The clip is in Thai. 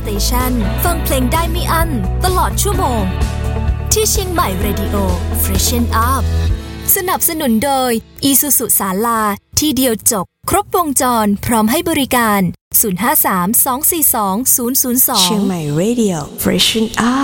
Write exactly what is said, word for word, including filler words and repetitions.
สเตชันฟังเพลงได้ไม่อั้นตลอดชั่วโมงที่เชียงใหม่ Radio Freshen Up สนับสนุนโดย Isuzu ศาลาที่เดียวจบครบวงจรพร้อมให้บริการศูนย์ ห้า สาม สอง สี่ สอง ศูนย์ ศูนย์ สองเชียงใหม่ Radio Freshen Up